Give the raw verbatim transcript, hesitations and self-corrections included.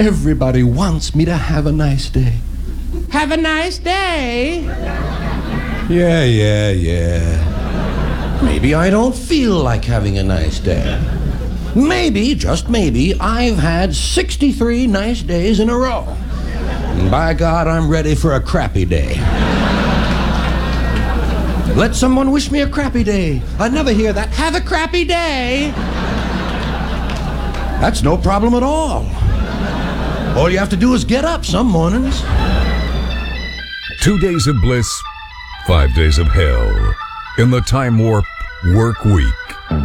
Everybody wants me to have a nice day. Have a nice day. Yeah, yeah, yeah. Maybe I don't feel like having a nice day. Maybe, just maybe, I've had sixty-three nice days in a row. And by God, I'm ready for a crappy day. Let someone wish me a crappy day. I never hear that. Have a crappy day. That's no problem at all. All you have to do is get up some mornings. Two days of bliss, five days of hell in the Time Warp Work Week.